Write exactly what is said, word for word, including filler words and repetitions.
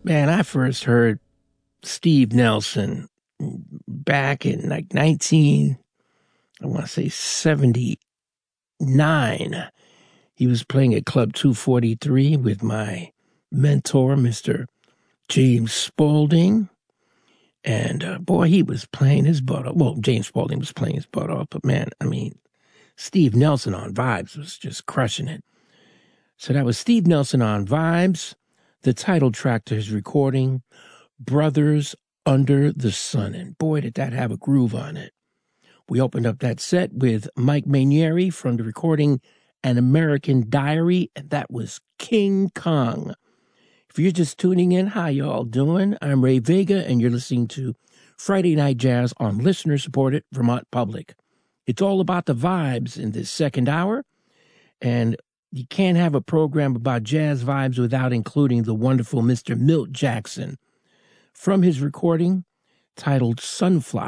Man, I first heard Steve Nelson back in like nineteen, I want to say seventy-nine. He was playing at Club two forty-three with my mentor, Mister James Spaulding. And uh, boy, he was playing his butt off. Well, James Spaulding was playing his butt off, but man, I mean, Steve Nelson on Vibes was just crushing it. So that was Steve Nelson on Vibes. The title track to his recording, Brothers Under the Sun. And boy, did that have a groove on it. We opened up that set with Mike Mainieri from the recording An American Diary, and that was King Kong. If you're just tuning in, how y'all doing? I'm Ray Vega, and you're listening to Friday Night Jazz on listener-supported Vermont Public. It's all about the vibes in this second hour, and you can't have a program about jazz vibes without including the wonderful Mister Milt Jackson from his recording titled Sunflower.